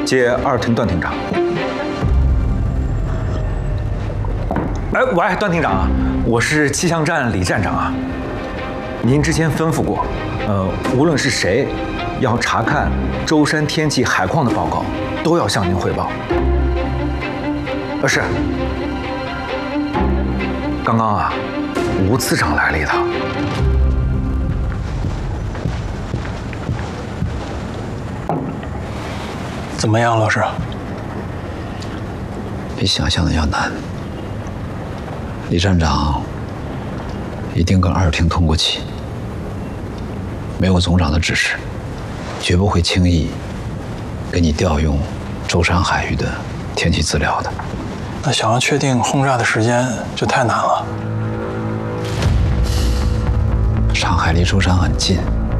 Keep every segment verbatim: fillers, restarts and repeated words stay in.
接二厅段厅长。哎，喂，段厅长，我是气象站李站长啊。您之前吩咐过，呃，无论是谁要查看舟山天气海况的报告，都要向您汇报。呃，是。刚刚啊，吴次长来了一趟。 怎么样，老师？ 比想象的要难。李站长一定跟二厅通过气，没有总长的指示，绝不会轻易给你调用舟山海域的天气资料的。 那想要确定轰炸的时间就太难了。 上海离舟山很近，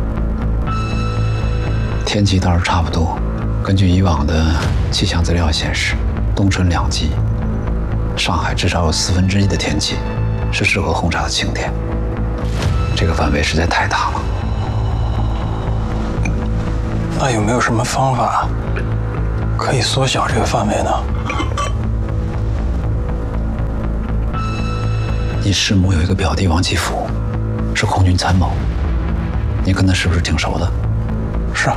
天气倒是差不多。 根据以往的气象资料显示，冬春两季，上海至少有四分之一的天气是适合轰炸的晴天。这个范围实在太大了。 那有没有什么方法可以缩小这个范围呢？ 你师母有一个表弟王继福，是空军参谋，你跟他是不是挺熟的？ 是。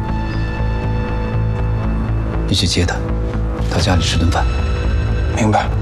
你去接他，到家里吃顿饭。 明白。